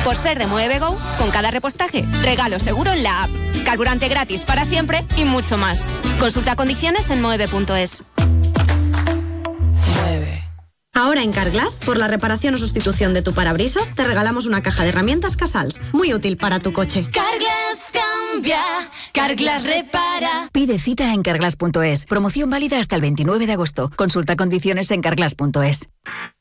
Por ser de Mueve Go, con cada repostaje, regalo seguro en la app. Carburante gratis para siempre y mucho más. Consulta condiciones en moeve.es. Ahora en Carglass, por la reparación o sustitución de tu parabrisas, te regalamos una caja de herramientas Casals, muy útil para tu coche. Carglass cambia, Carglass repara. Pide cita en carglass.es. Promoción válida hasta el 29 de agosto. Consulta condiciones en carglass.es.